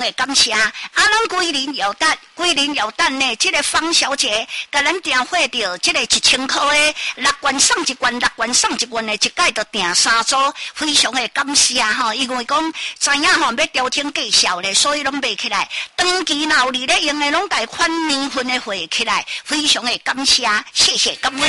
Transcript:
诶，感谢啊！咱桂林药蛋呢，这个方小姐甲咱订货着这个1000块的6罐送1罐，6罐送1罐的，一届就订3组，非常的感谢哈！因为讲知影吼要调整计销咧，所以拢卖起来。长期闹里咧用的拢改款年份的货起来，非常的感谢，谢谢各位。